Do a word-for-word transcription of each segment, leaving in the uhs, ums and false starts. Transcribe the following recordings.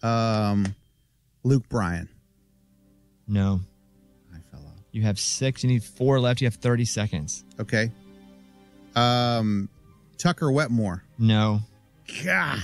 Um, Luke Bryan. No. I fell off. You have six. You need four left. You have thirty seconds. Okay. Um, Tucker Wetmore. No. God.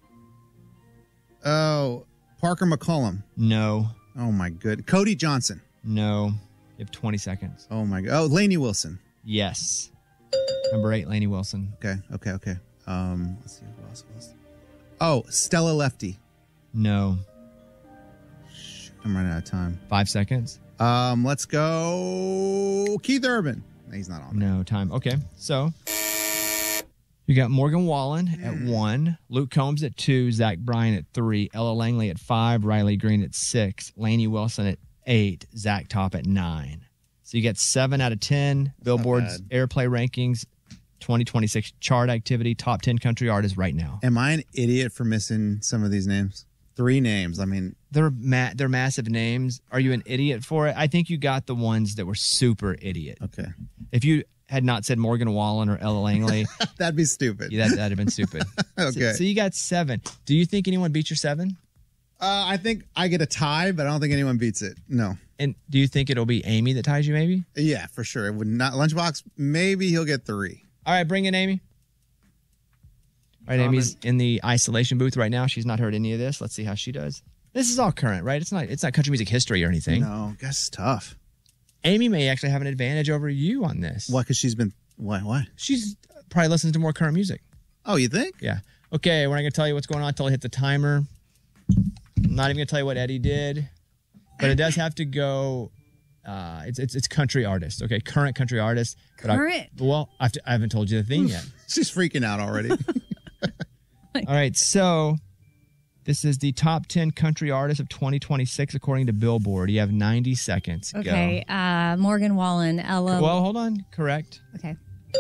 Oh, Parker McCollum. No. Oh, my good. Cody Johnson. No. You have twenty seconds. Oh, my God. Oh, Lainey Wilson. Yes. Number eight, Lainey Wilson. Okay, okay, okay. Um, let's see who else. Who else? Oh, Stella Lefty. No. Shoot, I'm running out of time. Five seconds. Um, let's go Keith Urban. He's not on there. No time. Okay, so you got Morgan Wallen at one, Luke Combs at two, Zach Bryan at three, Ella Langley at five, Riley Green at six, Lainey Wilson at eight, Zach Top at nine. So you get seven out of ten. Billboard's Airplay Rankings twenty twenty-six chart activity, top ten country artists right now. Am I an idiot for missing some of these names? Three names. I mean, they're ma- they're massive names. Are you an idiot for it? I think you got the ones that were super idiot. Okay. If you had not said Morgan Wallen or Ella Langley, that'd be stupid. Yeah, that, that'd have been stupid. Okay. So, so you got seven. Do you think anyone beat your seven? Uh, I think I get a tie, but I don't think anyone beats it. No. And do you think it'll be Amy that ties you? Maybe. Yeah, for sure. It would not Lunchbox. Maybe he'll get three. All right, bring in Amy. All right, Amy's in the isolation booth right now. She's not heard any of this. Let's see how she does. This is all current, right? It's not it's not country music history or anything. No, guess it's tough. Amy may actually have an advantage over you on this. Why? Because she's been why? Why? She's probably listens to more current music. Oh, you think? Yeah. Okay, we're not going to tell you what's going on until I hit the timer. I'm not even going to tell you what Eddie did, but it does have to go. Uh, it's it's it's country artists, okay, current country artists. But current. I, well, I, have to, I haven't told you the thing yet. She's freaking out already. All right, so this is the top ten country artists of twenty twenty-six according to Billboard. You have ninety seconds. Okay, Go. uh, Morgan Wallen, Ella. Well, hold on. Correct. Okay.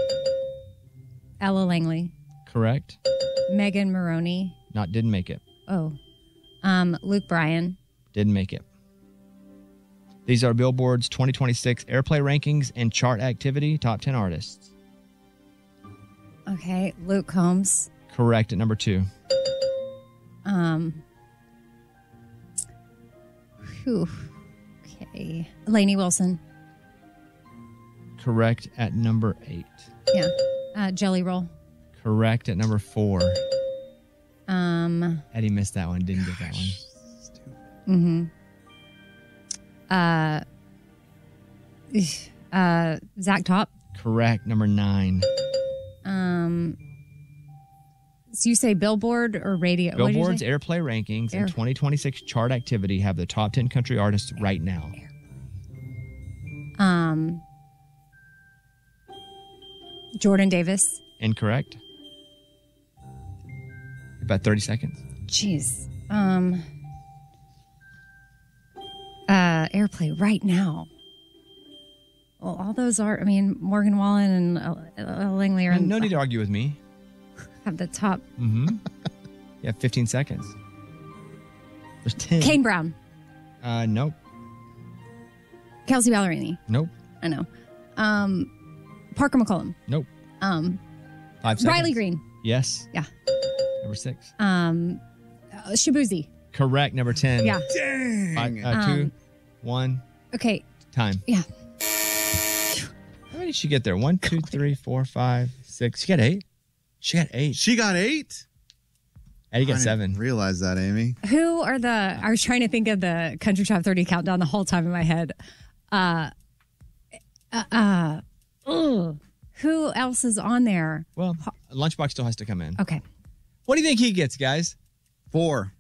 Ella Langley. Correct. Megan Maroney. Not didn't make it. Oh. Um, Luke Bryan. Didn't make it. These are Billboard's twenty twenty-six Airplay Rankings and chart activity, top ten artists. Okay, Luke Combs. Correct at number two. Um. Whew. Okay. Lainey Wilson. Correct at number eight. Yeah. Uh, Jelly Roll. Correct at number four. Um. Eddie missed that one. Didn't get that one. Mm-hmm. Uh. Uh. Zach Top. Correct. Number nine. Um. So you say Billboard or radio? What did you Billboard's say? Airplay Rankings Air- and twenty twenty-six chart activity have the top ten country artists right now. Um. Jordan Davis. Incorrect. About thirty seconds. Jeez. Um. Uh, Airplay right now. Well, all those are. I mean, Morgan Wallen and uh, uh, Langley are. No need to argue with me. Have the top. Mm-hmm. You have fifteen seconds. There's ten. Kane Brown. Uh, nope. Kelsey Ballerini. Nope. I know. Um, Parker McCollum. Nope. Um, Five seconds. Riley Green. Yes. Yeah. Number six. Um, uh, Shabuzi. Correct. Number ten. Yeah. Dang. Five, uh, two, Um, one. Okay. Time. Yeah. How many did she get there? One, two, three, four, five, six. She got eight. She got eight. She got eight? Eddie I got didn't seven. realize that, Amy. Who are the? I was trying to think of the Country Top thirty countdown the whole time in my head. Uh, uh, uh ugh. Who else is on there? Well, Lunchbox still has to come in. Okay. What do you think he gets, guys? Four.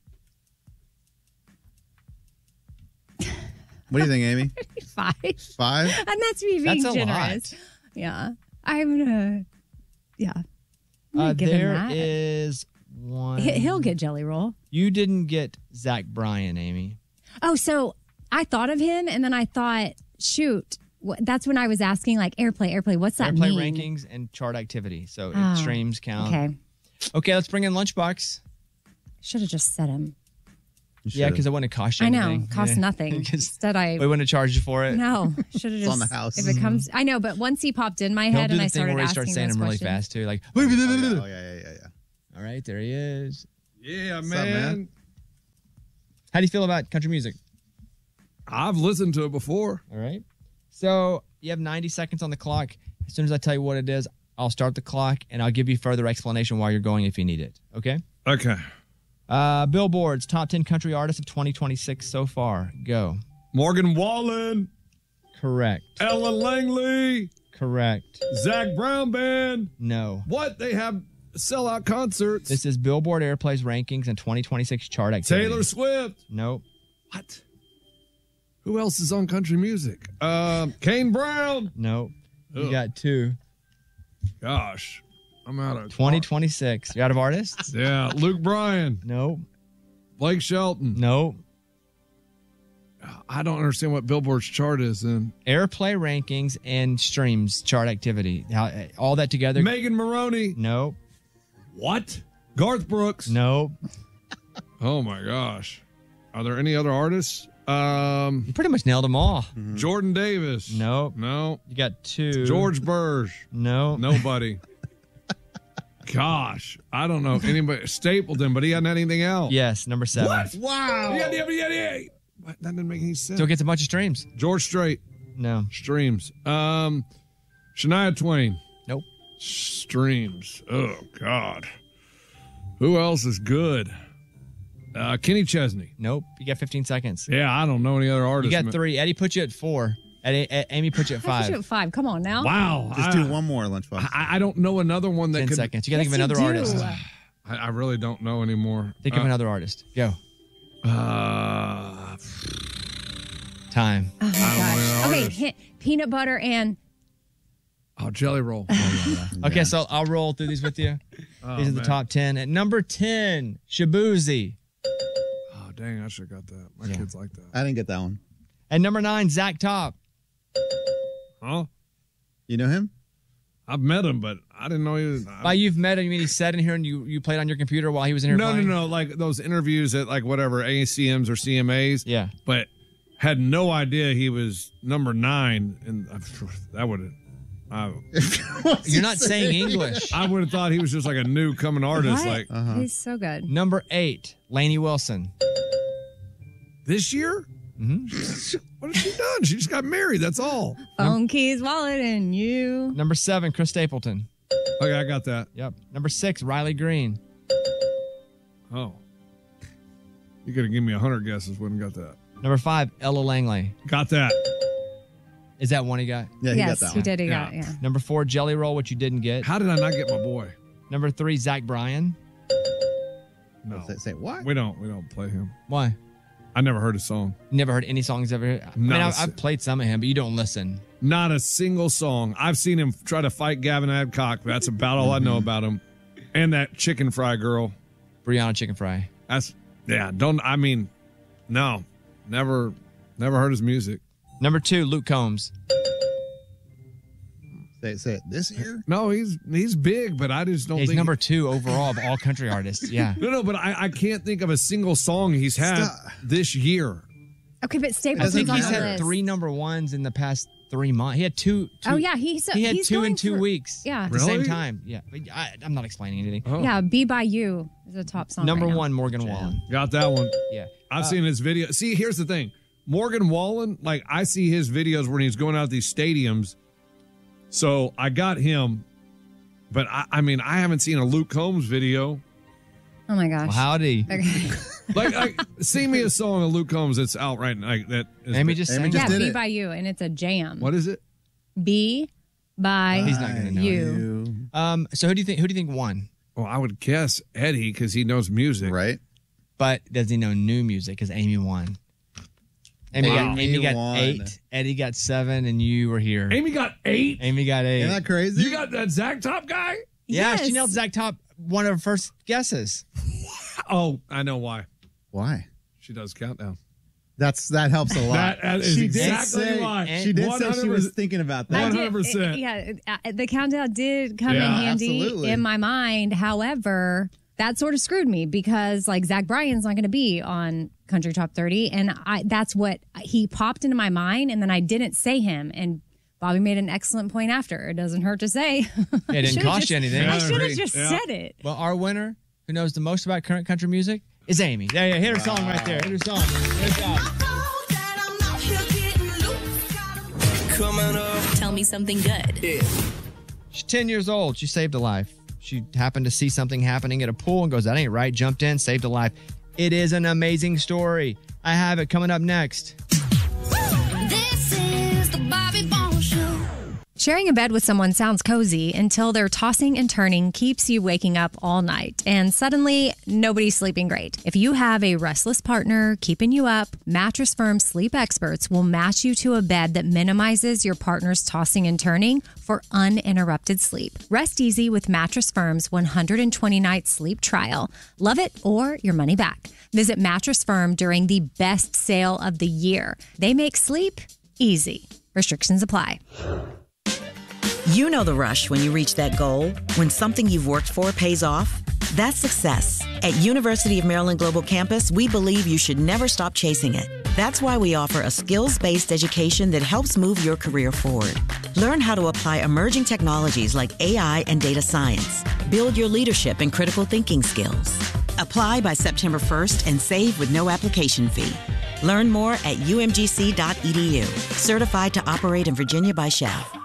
What do you think, Amy? Five. Five? And that's me being That's a generous. lot. Yeah. I'm gonna. Yeah. I'm gonna Uh, give him there that. is one. He- He'll get Jelly Roll. You didn't get Zach Bryan, Amy. Oh, so I thought of him, and then I thought, shoot, wh- that's when I was asking, like, airplay, airplay. What's that Airplay mean? rankings and chart activity. So Oh, it streams count. Okay. Okay, let's bring in Lunchbox. Should have just said him. Yeah, because it wouldn't cost you I know, anything. cost Yeah. nothing. 'Cause Instead, I we wouldn't have charged you for it. no should have just on the house. If it comes, I know, but once he popped in my He'll head do and the I thing started where he asking starts saying those them really questions. fast too, like. Oh, yeah, oh, yeah, yeah, yeah, yeah. All right, there he is. Yeah, What's man. up, man? How do you feel about country music? I've listened to it before. All right. So you have ninety seconds on the clock. As soon as I tell you what it is, I'll start the clock, and I'll give you further explanation while you're going if you need it. Okay? Okay. Uh, Billboard's top ten country artists of twenty twenty-six so far. Go. Morgan Wallen. Correct. Ellen Langley. Correct. Zach Brown Band. No. What? They have sellout concerts. This is Billboard Airplays rankings and twenty twenty-six chart activity. Taylor Swift. Nope. What? Who else is on country music? Um, Kane Brown. Nope. You Ugh. got two. Gosh, I'm out of twenty twenty-six. You out of artists? Yeah, Luke Bryan. Nope. Blake Shelton. Nope. I don't understand what Billboard's chart is then. Airplay rankings and streams chart activity. How, all that together. Megan Maroney. Nope. What? Garth Brooks. Nope. Oh my gosh. Are there any other artists? Um, You pretty much nailed them all. Jordan Davis. Nope. No. You got two. George Burge. No. Nobody. Gosh, I don't know anybody. Stapleton, but he hadn't had anything else. Yes, number seven. What? Wow. Yeah, yeah, yeah, yeah. What? That didn't make any sense. Still gets a bunch of streams. George Strait. No. Streams. Um, Shania Twain. Nope. Streams. Oh, God. Who else is good? Uh, Kenny Chesney. Nope. You got fifteen seconds. Yeah, I don't know any other You artists. got man. three. Eddie put you at four. Eddie, A- Amy put you at I put five. you at five. Come on now. Wow. Just I, do one more, Lunchbox. I, I don't know another one that Ten could. seconds. You got to Yes, think of another you do. artist. I, I really don't know anymore. Think uh, of another artist. Go. Uh, Time. Oh my I don't know gosh. any Okay, artists. hint, peanut butter and oh, Jelly Roll. Okay, so I'll roll through these with you. Oh, These are the man. top ten. At number ten, Shabuzi. Oh, dang, I should have got that. My Yeah. kids like that. I didn't get that one. At number nine, Zach Top. Huh? You know him? I've met him, but I didn't know he was. I- By you've met him, you mean he sat in here and you, you played on your computer while he was in here no, no, playing? no. Like those interviews at like whatever A C Ms or C M As. Yeah. But had no idea he was number nine, and that would have. I, You're not saying English. I would have thought he was just like a new coming artist. what? Like He's so good. Number eight, Lainey Wilson. this year. Mm-hmm. What has she done? She just got married. That's all. Phone, keys, wallet, and you. Number seven, Chris Stapleton. Okay, I got that. Yep. Number six, Riley Green. Oh, you could have given me a hundred guesses. Wouldn't got that. Number five, Ella Langley. Got that. Is that one he got? Yeah, he yes, got that he one. did. He Yeah. got it. Yeah. Number four, Jelly Roll, which you didn't get. How did I not get my boy? Number three, Zach Bryan. No, Say, say what? we don't. We don't play him. Why? I never heard his song. You never heard any songs ever? I mean, No, I, it's- I've played some of him, but you don't listen. Not a single song. I've seen him try to fight Gavin Adcock. That's about all I know about him. And that chicken fry girl. Brianna Chicken Fry. That's yeah. Don't I mean? No, never, never heard his music. Number two, Luke Combs. Say, say it. This year? No, he's he's big, but I just don't He's think number two overall of all country artists. Yeah. No, no, but I, I can't think of a single song he's had Stop. this year. Okay, but I Stapleton's think on he's the had list. three number ones in the past three months. He had two. two Oh yeah, he's he had he's two in going two for- weeks. Yeah, At the same Really? time. Yeah. But I, I'm not explaining anything. Oh, yeah. "Be by You" is a top song. Number right now. one, Morgan Wallen. got that one. Yeah. I've Uh, seen his video. See, here's the thing. Morgan Wallen, like I see his videos when he's going out to these stadiums. So I got him, but I, I mean, I haven't seen a Luke Combs video. Oh my gosh. Well, howdy. Okay. Like, like sing me a song of Luke Combs that's out right now. Like, that is Amy just Amy sang just yeah, it. did "Be it. by You," and it's a jam. What is it? Be by He's not gonna know. You. Um. So who do you think? Who do you think won? Well, I would guess Eddie because he knows music. Right? But does he know new music? Because Amy won. Amy got Amy Amy got won. eight. Eddie got seven, and you were here. Amy got eight. Amy got eight. Isn't that crazy? You got that Zach Top guy? yeah, she Yes. nailed Zach Top. One of her first guesses. Oh, I know why. Why? She does countdown. That's That helps a lot. That- that is she did exactly say, why. She did say she was one hundred percent thinking about I that. did- one hundred percent. Yeah, uh, the countdown did come Yeah, in handy absolutely. in my mind. However, that sort of screwed me because like Zach Bryan's not going to be on Country Top thirty, and I that's what he popped into my mind, and then I didn't say him, and Bobby made an excellent point after. It doesn't hurt to say. It didn't Should've cost just- you anything. I Yeah, should have agree. just Yeah. said it. Well, our winner, who knows the most about current country music, is Amy. There you go. Hit her song right there. Hit her song. Good job. Coming up. Tell me something good. Yeah. She's ten years old. She saved a life. She happened to see something happening at a pool and goes, that ain't right. Jumped in, saved a life. It is an amazing story. I have it coming up next. This is the Bobby Bones Show. Sharing a bed with someone sounds cozy until their tossing and turning keeps you waking up all night. And suddenly, nobody's sleeping great. If you have a restless partner keeping you up, Mattress Firm sleep experts will match you to a bed that minimizes your partner's tossing and turning for uninterrupted sleep. Rest easy with Mattress Firm's one hundred twenty night sleep trial. Love it or your money back. Visit Mattress Firm during the best sale of the year. They make sleep easy. Restrictions apply. You know the rush when you reach that goal, when something you've worked for pays off. That's success. At University of Maryland Global Campus, we believe you should never stop chasing it. That's why we offer a skills-based education that helps move your career forward. Learn how to apply emerging technologies like A I and data science. Build your leadership and critical thinking skills. Apply by September first and save with no application fee. Learn more at u m g c dot e d u. Certified to operate in Virginia by S H A F.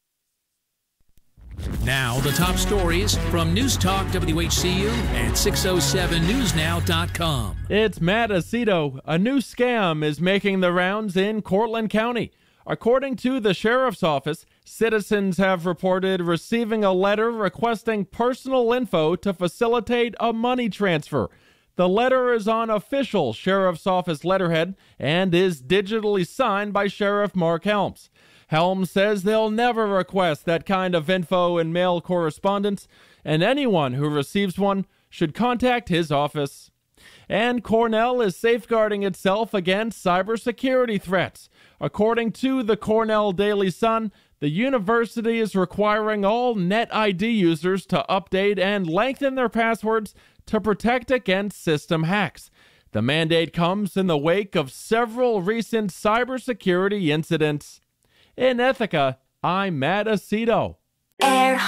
Now, the top stories from News Talk W H C U and six oh seven news now dot com. It's Matt Aceto. A new scam is making the rounds in Cortland County. According to the sheriff's office, citizens have reported receiving a letter requesting personal info to facilitate a money transfer. The letter is on official sheriff's office letterhead and is digitally signed by Sheriff Mark Helms. Helms says they'll never request that kind of info in mail correspondence, and anyone who receives one should contact his office. And Cornell is safeguarding itself against cybersecurity threats. According to the Cornell Daily Sun, the university is requiring all NetID users to update and lengthen their passwords to protect against system hacks. The mandate comes in the wake of several recent cybersecurity incidents. In Ithaca, I'm Matt Aceto. Air